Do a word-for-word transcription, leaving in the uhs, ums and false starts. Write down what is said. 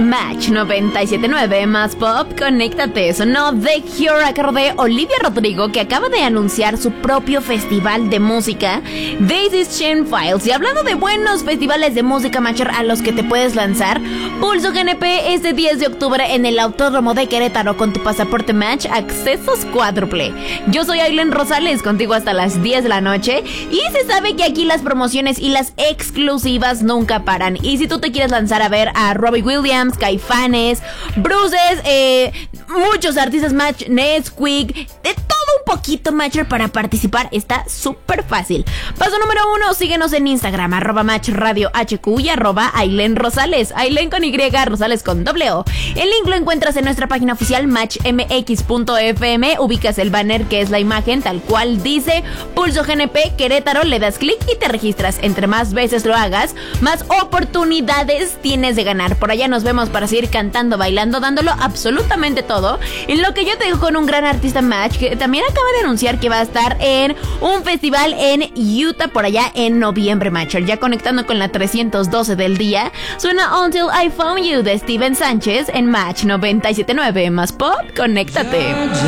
Match noventa y siete punto nueve más pop, conéctate. Sonó The Cure a cargo de Olivia Rodrigo, que acaba de anunciar su propio festival de música, Daisy's Chain Files. Y hablando de buenos festivales de música, Matcher, a los que te puedes lanzar, Pulso G N P este diez de octubre en el Autódromo de Querétaro con tu pasaporte Match, accesos cuádruple. Yo soy Aileen Rosales, contigo hasta las diez de la noche, y se sabe que aquí las promociones y las exclusivas nunca paran. Y si tú te quieres lanzar a ver a Robbie Williams, Caifanes, Bruces, eh, muchos artistas Match, Nesquik, de todo un poquito, Matcher, para participar está súper fácil. Paso número uno, síguenos en Instagram, arroba Match Radio H Q y arroba Aileen Rosales, Aileen con Y, Rosales con doble O. El link lo encuentras en nuestra página oficial match m x punto f m, ubicas el banner que es la imagen tal cual dice Pulso G N P Querétaro, le das clic y te registras. Entre más veces lo hagas, más oportunidades tienes de ganar. Por allá nos vemos para seguir cantando, bailando, dándolo absolutamente todo. En lo que yo te dejo con un gran artista Match, que también acaba de anunciar que va a estar en un festival en Utah por allá en noviembre, Matcher. Ya conectando con la trescientos doce del día, suena Until I Found You de Steven Sánchez en Match noventa y siete punto nueve más pop, conéctate.